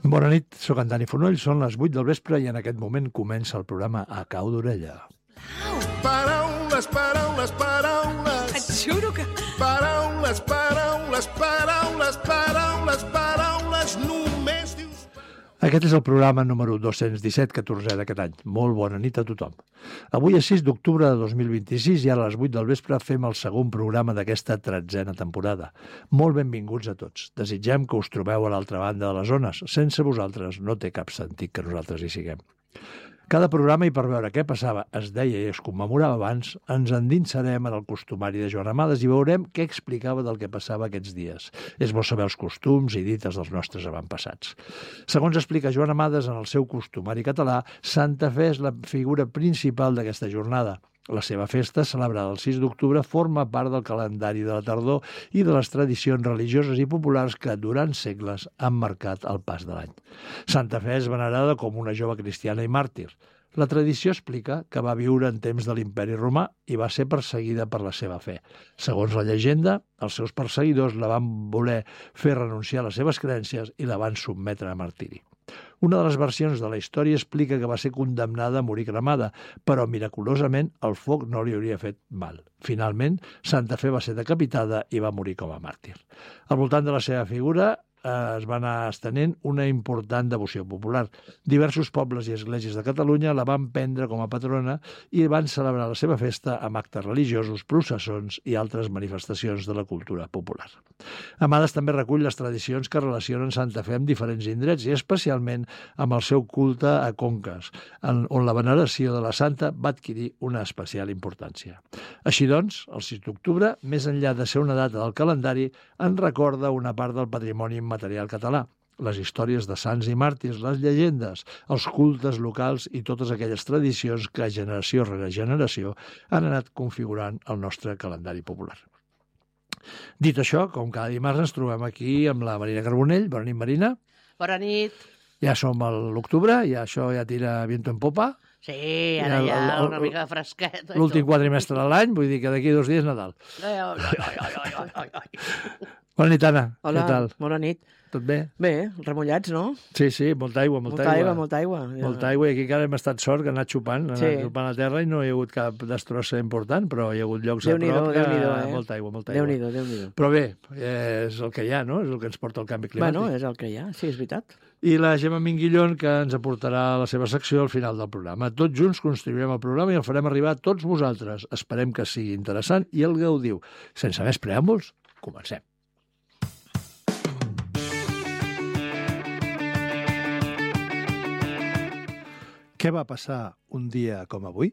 Bona nit, soc en Dani Fonoll, són les 8 del vespre i en aquest moment comença el programa A Cau d'Orella. Paraules, paraules, paraules. Et juro que... Paraules, paraules, paraules, paraules, paraules, només dius... Aquest és el programa número 217, 14è d'aquest any. Molt bona nit a tothom. Avui és 6 d'octubre de 2026 i ara a les 8 del vespre fem el segon programa d'aquesta 13a temporada. Molt benvinguts a tots. Desitgem que us trobeu a l'altra banda de les ones. Sense vosaltres no té cap sentit que nosaltres hi siguem. Cada programa, i per veure què passava, es deia i es commemorava abans, ens endinsarem en el costumari de Joan Amades i veurem què explicava del que passava aquests dies. És bo saber els costums i dites dels nostres avantpassats. Segons explica Joan Amades en el seu costumari català, Santa Fe és la figura principal d'aquesta jornada. La seva festa, celebrada el 6 d'octubre, forma part del calendari de la tardor i de les tradicions religioses i populars que durant segles han marcat el pas de l'any. Santa Fe és venerada com una jove cristiana i màrtir. La tradició explica que va viure en temps de l'Imperi Romà i va ser perseguida per la seva fe. Segons la llegenda, els seus perseguidors la van voler fer renunciar a les seves creences i la van sotmetre a martiri. Una de les versions de la història explica que va ser condemnada a morir cremada, però miraculosament el foc no li hauria fet mal. Finalment, Santa Fe va ser decapitada i va morir com a màrtir. Al voltant de la seva figura es va anar estenent una important devoció popular. Diversos pobles i esglésies de Catalunya la van prendre com a patrona i van celebrar la seva festa amb actes religiosos, processons i altres manifestacions de la cultura popular. Amades també recull les tradicions que relacionen Santa Fe amb diferents indrets i especialment amb el seu culte a Conques, on la veneració de la santa va adquirir una especial importància. Així doncs, el 6 d'octubre, més enllà de ser una data del calendari, ens recorda una part del patrimoni material català, les històries de sants i màrtirs, les llegendes, els cultes locals i totes aquelles tradicions que generació rere generació han anat configurant el nostre calendari popular. Dit això, com cada dimarts ens trobem aquí amb la Marina Carbonell. Bona nit, Marina. Bona nit. Ja som a l'octubre, ja això ja tira viento en popa. Sí, ara ja una mica fresquet. L'últim quadrimestre de l'any, vull dir que d'aquí 2 dies Nadal. Bona nit, Anna. Hola, què tal? bona nit. Tot bé? Bé, remullats, no? Sí, molta aigua, molta aigua. Molta aigua. Molta aigua, i aquí encara hem estat sort que ha anat xupant a terra i no hi ha hagut cap destrossa important, però hi ha hagut llocs a prop que... Molta aigua. Déu-n'hi-do. Però bé, és el que hi ha, no? És el que ens porta el canvi climàtic. Bueno, és el que hi ha, sí, és veritat. I la Gemma Minguillón, que ens aportarà la seva secció al final del programa. Tots junts construirem el programa i el farem arribar a tots vosaltres. Esperem que sigui interessant i el gaudiu. Sense més preàmbuls, comencem. Què va passar un dia com avui?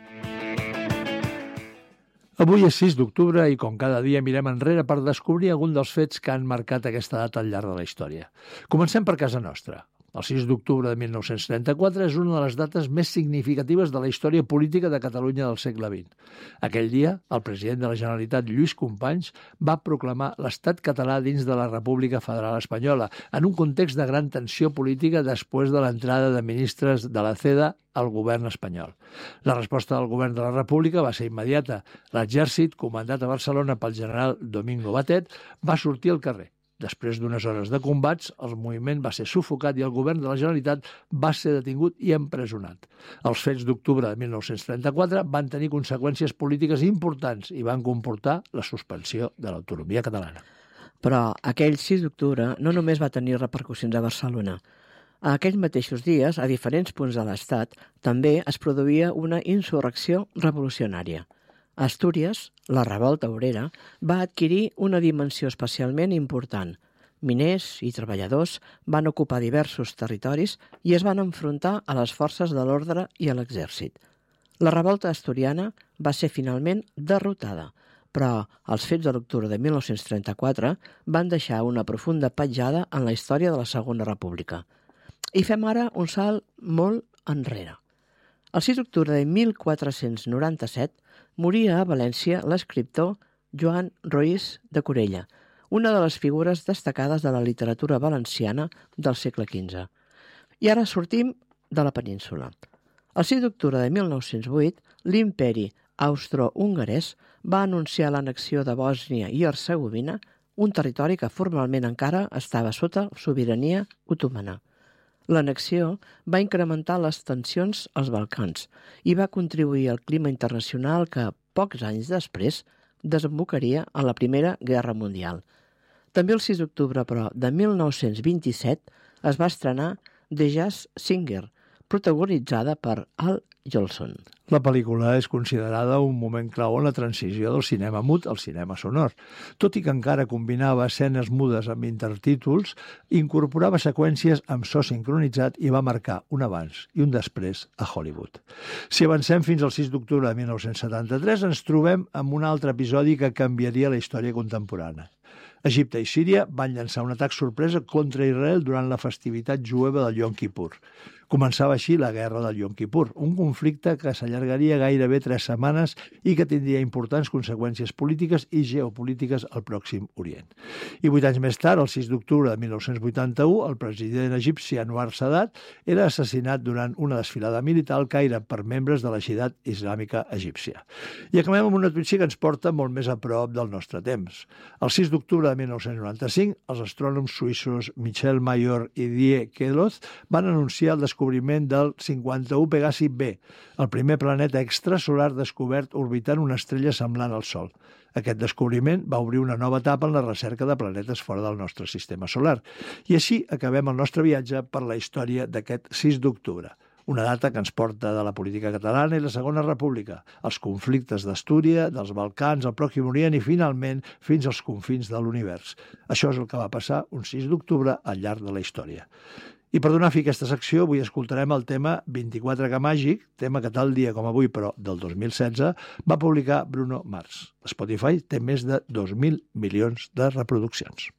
Avui és 6 d'octubre i, com cada dia, mirem enrere per descobrir algun dels fets que han marcat aquesta data al llarg de la història. Comencem per casa nostra. El 6 d'octubre de 1934 és una de les dates més significatives de la història política de Catalunya del segle XX. Aquell dia, el president de la Generalitat, Lluís Companys, va proclamar l'estat català dins de la República Federal Espanyola, en un context de gran tensió política després de l'entrada de ministres de la CEDA al govern espanyol. La resposta del govern de la República va ser immediata. L'exèrcit, comandat a Barcelona pel general Domingo Batet, va sortir al carrer. Després d'unes hores de combats, el moviment va ser sufocat i el govern de la Generalitat va ser detingut i empresonat. Els fets d'octubre de 1934 van tenir conseqüències polítiques importants i van comportar la suspensió de l'autonomia catalana. Però aquell 6 d'octubre no només va tenir repercussions a Barcelona. A aquells mateixos dies, a diferents punts de l'Estat, també es produïa una insurrecció revolucionària. A Astúries, la revolta obrera va adquirir una dimensió especialment important. Miners i treballadors van ocupar diversos territoris i es van enfrontar a les forces de l'ordre i a l'exèrcit. La revolta asturiana va ser finalment derrotada, però els fets de l'octubre de 1934 van deixar una profunda petjada en la història de la Segona República. I fem ara un salt molt enrere. El 6 d'octubre de 1497 moria a València l'escriptor Joan Roís de Corella, una de les figures destacades de la literatura valenciana del segle XV. I ara sortim de la península. El 6 d'octubre de 1908, l'imperi austro-hongarès va anunciar l'annexió de Bòsnia i Hercegovina, un territori que formalment encara estava sota sobirania otomana. L'annexió va incrementar les tensions als Balcans i va contribuir al clima internacional que, pocs anys després, desembocaria en la Primera Guerra Mundial. També el 6 d'octubre, però, de 1927, es va estrenar The Jazz Singer, protagonitzada per Al Jolson. La pel·lícula és considerada un moment clau en la transició del cinema mut al cinema sonor. Tot i que encara combinava escenes mudes amb intertítols, incorporava seqüències amb so sincronitzat i va marcar un abans i un després a Hollywood. Si avancem fins al 6 d'octubre de 1973, ens trobem amb un altre episodi que canviaria la història contemporània. Egipte i Síria van llançar un atac sorpresa contra Israel durant la festivitat jueva del Yom Kippur. Començava així la guerra del Yom Kippur, un conflicte que s'allargaria gairebé 3 setmanes i que tindria importants conseqüències polítiques i geopolítiques al Pròxim Orient. I 8 anys més tard, el 6 d'octubre de 1981, el president egipci Anwar Sadat era assassinat durant una desfilada militar al Caire per membres de la Jihad Islàmica egípcia. I acabem amb una notícia que ens porta molt més a prop del nostre temps. El 6 d'octubre de 1995, els astrònoms suïssos Michel Mayor i Die Queloz van anunciar el descobriment del 51 Pegasi b, el primer planeta extrasolar descobert orbitant una estrella semblant al Sol. Aquest descobriment va obrir una nova etapa en la recerca de planetes fora del nostre sistema solar. I així acabem el nostre viatge per la història d'aquest 6 d'octubre. Una data que ens porta de la política catalana i la Segona República, els conflictes d'Astúria, dels Balcans, el Pròxim Orient i, finalment, fins als confins de l'univers. Això és el que va passar un 6 d'octubre al llarg de la història. I per donar fi a aquesta secció, avui escoltarem el tema 24K Màgic, tema que tal dia com avui, però del 2016, va publicar Bruno Mars. Spotify té més de 2.000 milions de reproduccions.